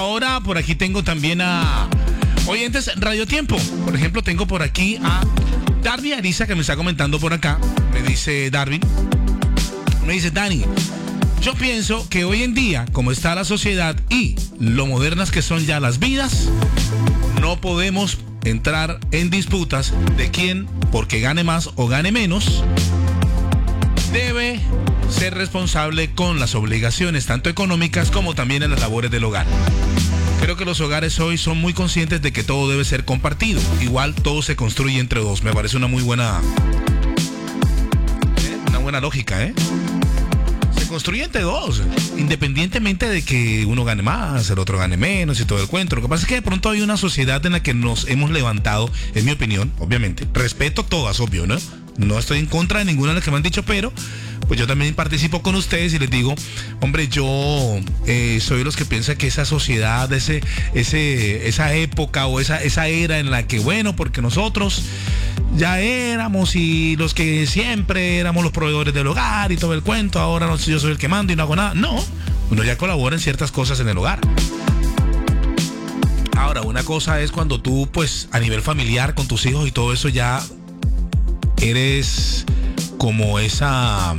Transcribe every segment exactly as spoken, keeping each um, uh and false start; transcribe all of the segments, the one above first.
Ahora por aquí tengo también a oyentes Radio Tiempo. Por ejemplo, tengo por aquí a Darby Ariza, que me está comentando por acá. Me dice Darby, me dice Dani, yo pienso que hoy en día, como está la sociedad y lo modernas que son ya las vidas, no podemos entrar en disputas de quién, porque gane más o gane menos, debe ser responsable con las obligaciones tanto económicas como también en las labores del hogar. Creo que los hogares hoy son muy conscientes de que todo debe ser compartido. Igual todo se construye entre dos. Me parece una muy buena, ¿eh? una buena lógica, ¿eh? Se construye entre dos, independientemente de que uno gane más, el otro gane menos y todo el cuento. Lo que pasa es que de pronto hay una sociedad en la que nos hemos levantado, en mi opinión, obviamente. Respeto todas, obvio, ¿no? No estoy en contra de ninguna de las que me han dicho, pero pues yo también participo con ustedes y les digo, hombre, yo eh, soy de los que piensan que esa sociedad, ese, ese, esa época o esa, esa era en la que, bueno, porque nosotros ya éramos y los que siempre éramos los proveedores del hogar y todo el cuento, ahora no, yo soy el que mando y no hago nada. No, uno ya colabora en ciertas cosas en el hogar. Ahora, una cosa es cuando tú, pues, a nivel familiar con tus hijos y todo eso ya eres como esa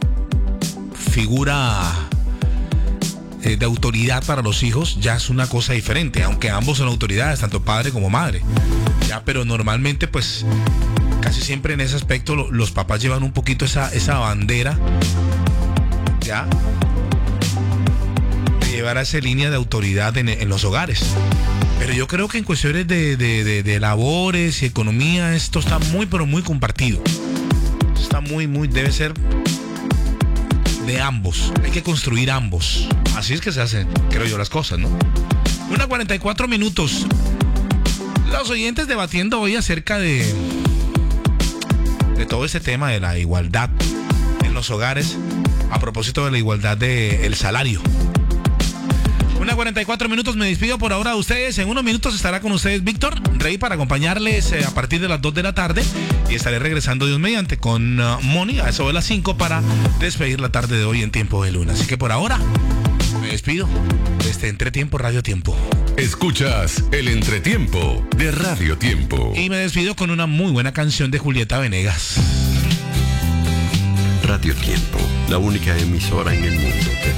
figura eh, de autoridad para los hijos, ya es una cosa diferente, aunque ambos son autoridades, tanto padre como madre. Ya, pero normalmente, pues, casi siempre en ese aspecto lo, los papás llevan un poquito esa, esa bandera, ya, de llevar a esa línea de autoridad en, en los hogares. Pero yo creo que en cuestiones de, de, de, de labores y economía, esto está muy, pero muy compartido. Está muy, muy, debe ser de ambos. Hay que construir ambos. Así es que se hacen, creo yo, las cosas, ¿no? Una cuarenta y cuatro minutos. Los oyentes debatiendo hoy acerca de, de todo ese tema de la igualdad en los hogares, a propósito de la igualdad del salario. Una cuarenta y cuatro minutos, me despido por ahora de ustedes. En unos minutos estará con ustedes Víctor Rey para acompañarles eh, a partir de las dos de la tarde. Y estaré regresando Dios mediante con uh, Moni a eso de las cinco para despedir la tarde de hoy en Tiempo de Luna. Así que por ahora me despido de este Entretiempo Radio Tiempo. Escuchas el Entretiempo de Radio Tiempo. Y me despido con una muy buena canción de Julieta Venegas. Radio Tiempo, la única emisora en el mundo que